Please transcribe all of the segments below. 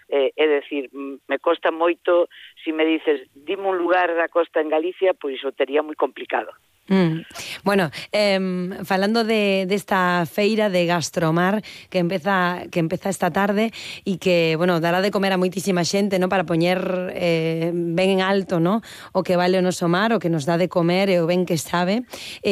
é decir, me costa moito, se me dices, dime un lugar da costa en Galicia, pois o tería moi complicado. Bueno, falando desta feira de Gastromar que empeza esta tarde e que, bueno, dará de comer a moitísima xente, ¿no? Para poñer ben en alto, ¿no? O que vale o noso mar, o que nos dá de comer e o ben que sabe.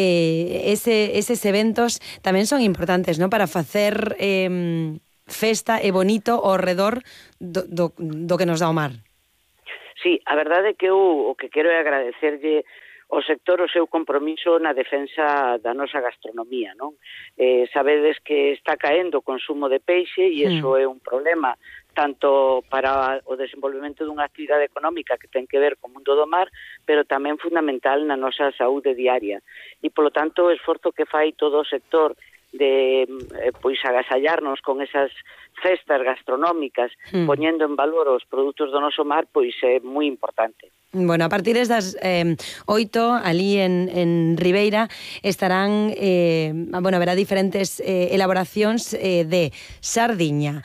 Eses eventos tamén son importantes, ¿no? Para facer festa e bonito ao redor do que nos dá o mar. Sí, a verdade é que eu o que quero é agradecerlle o sector o seu compromiso na defensa da nosa gastronomía, non? Sabedes que está caendo o consumo de peixe e iso é un problema tanto para o desenvolvemento dunha actividade económica que ten que ver co mundo do mar, pero tamén fundamental na nosa saúde diaria. E, polo tanto, o esforzo que fai todo o sector de pois agasallarnos con esas festas gastronómicas, poñendo en valor os produtos do noso mar, pois é moi importante. Bueno, a partir das 8, ali en Ribeira, estarán, haberá diferentes elaboracións de sardiña,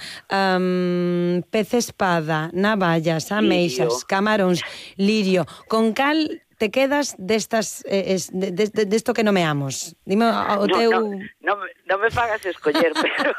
pez espada, navallas, ameixas, camaróns, lirio. Con cal te quedas destas desto que nomeamos? Dime o teu... Non me fagas escoller, pero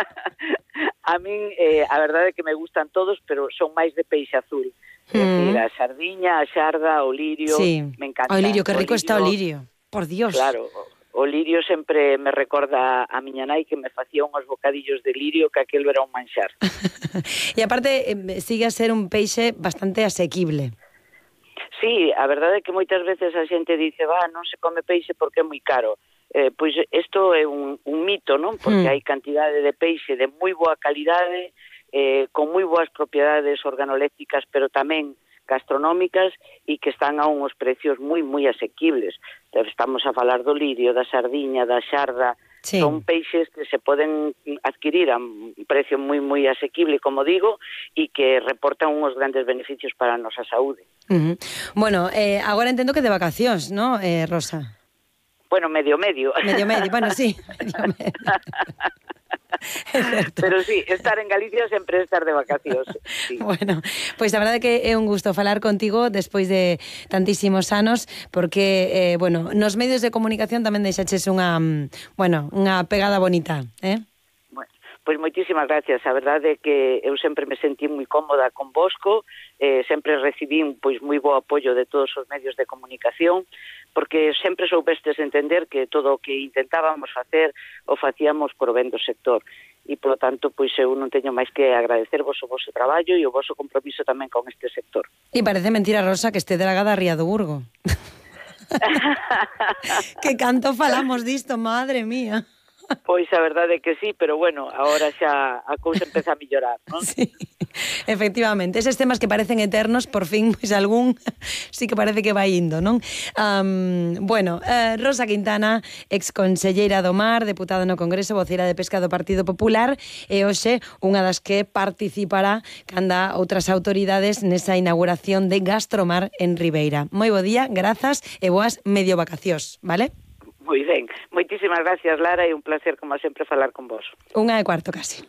a min a verdade é que me gustan todos, pero son máis de peixe azul. É decir, a sardiña, a xarda, o lirio, sí. Me encanta. O lirio, que rico está o lirio, por Dios. Claro, o lirio sempre me recorda a miña nai que me facía unhos bocadillos de lirio que aquel era un manxar. E aparte, sigue a ser un peixe bastante asequible. Sí, a verdade é que moitas veces a xente dice, non se come peixe porque é moi caro. Pois isto é un mito, non? Porque hai cantidade de peixe de moi boa calidade, con moi boas propiedades organolécticas, pero tamén gastronómicas e que están a uns precios moi, moi asequibles. Estamos a falar do lirio, da sardiña, da xarda. Sí. Son peixes que se poden adquirir a un precio moi, moi asequible, como digo, e que reportan uns grandes beneficios para a nosa saúde. Bueno, agora entendo que de vacacións, ¿no, Rosa? Bueno, medio. Bueno, sí, medio. Pero sí, estar en Galicia sempre é estar de vacacións. Sí. Bueno, pois a verdade que é un gusto falar contigo despois de tantísimos anos, porque, nos medios de comunicación tamén deixaches unha pegada bonita, Bueno, pois moitísimas gracias. A verdade é que eu sempre me sentí moi cómoda convosco, sempre recibín pois moi bo apoio de todos os medios de comunicación, porque sempre soubestes entender que todo o que intentábamos facer o facíamos por ben do sector. E, polo tanto, pois eu non teño máis que agradecervos o vosso traballo e o vosso compromiso tamén con este sector. E parece mentira, Rosa, que este dragada a Ría do Burgo. Que canto falamos disto, madre mía. Pois a verdade é que sí, pero bueno, agora xa a cousa empeza a mellorar, non? Sí, efectivamente, eses temas que parecen eternos, por fin, pois algún sí que parece que vai indo, non? Rosa Quintana, exconselleira do Mar, deputada no Congreso, voceira de Pesca do Partido Popular, e hoxe unha das que participará canda outras autoridades nesa inauguración de Gastromar en Ribeira. Moi bo día, grazas e boas medio vacacións, vale? Moi ben. Moitísimas gracias, Lara, e un placer, como sempre, falar con vos. 1:15 casi.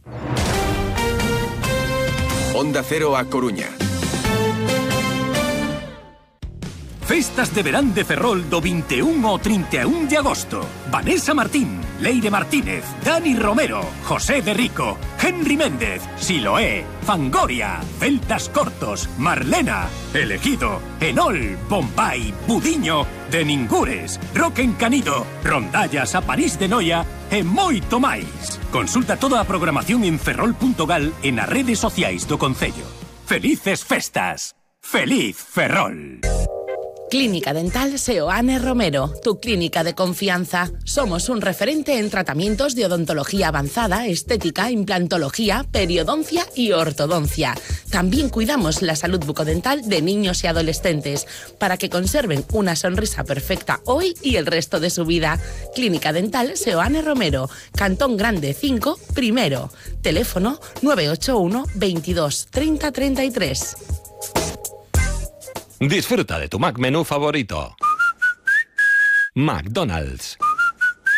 Onda Cero a Coruña. Festas de verán de Ferrol do 21 ao 31 de agosto. Vanessa Martín, Leire Martínez, Dani Romero, José de Rico, Henry Méndez, Siloé, Fangoria, Celtas Cortos, Marlena, Elegido, Enol, Bombay, Budiño, De Ningures, Roque Encanido, Rondallas a París de Noia e moito máis. Consulta toda a programación en ferrol.gal e nas redes sociais do Concello. Felices festas. Feliz Ferrol. Clínica Dental Seoane Romero, tu clínica de confianza. Somos un referente en tratamientos de odontología avanzada, estética, implantología, periodoncia y ortodoncia. También cuidamos la salud bucodental de niños y adolescentes para que conserven una sonrisa perfecta hoy y el resto de su vida. Clínica Dental Seoane Romero, Cantón Grande 5, primero. Teléfono 981 22 30 33. Disfruta de tu Mac menú favorito. McDonald's.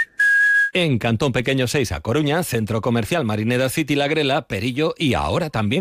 En Cantón Pequeño 6 a Coruña, Centro Comercial Marineda City La Grela, Perillo y ahora también